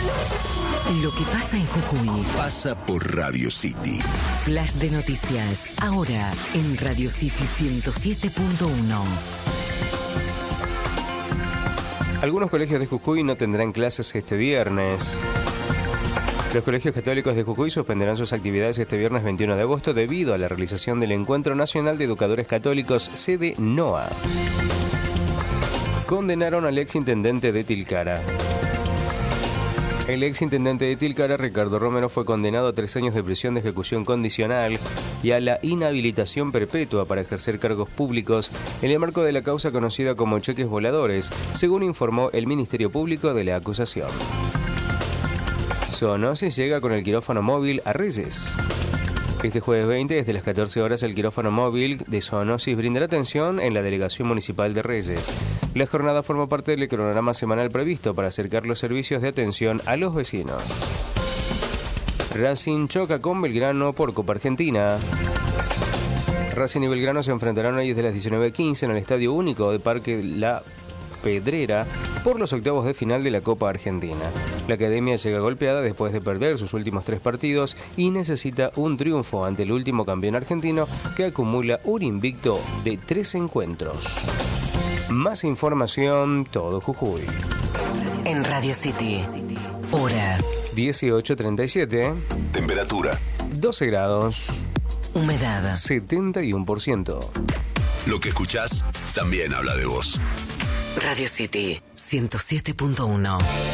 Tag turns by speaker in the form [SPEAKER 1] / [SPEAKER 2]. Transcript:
[SPEAKER 1] Lo que pasa en Jujuy
[SPEAKER 2] pasa por Radio City.
[SPEAKER 1] Flash de noticias, ahora en Radio City 107.1.
[SPEAKER 3] Algunos colegios de Jujuy no tendrán clases este viernes. Los colegios católicos de Jujuy suspenderán sus actividades este viernes 21 de agosto debido a la realización del Encuentro Nacional de Educadores Católicos, sede NOA. Condenaron al exintendente de Tilcara. El exintendente de Tilcara, Ricardo Romero, fue condenado a 3 años de prisión de ejecución condicional y a la inhabilitación perpetua para ejercer cargos públicos en el marco de la causa conocida como cheques voladores, según informó el Ministerio Público de la acusación. Zoonosis llega con el quirófano móvil a Reyes. Este jueves 20, desde las 14 horas, el quirófano móvil de zoonosis brindará atención en la Delegación Municipal de Reyes. La jornada forma parte del cronograma semanal previsto para acercar los servicios de atención a los vecinos. Racing choca con Belgrano por Copa Argentina. Racing y Belgrano se enfrentarán hoy desde las 19:15 en el Estadio Único de Parque La Pedrera por los octavos de final de la Copa Argentina. La academia llega golpeada después de perder sus últimos 3 partidos y necesita un triunfo ante el último campeón argentino, que acumula un invicto de 3 encuentros. Más información, todo Jujuy.
[SPEAKER 1] En Radio City, hora
[SPEAKER 3] 18:37.
[SPEAKER 2] Temperatura
[SPEAKER 3] 12 grados.
[SPEAKER 1] humedad
[SPEAKER 3] 71%.
[SPEAKER 2] Lo que escuchás también habla de vos.
[SPEAKER 1] Radio City 107.1.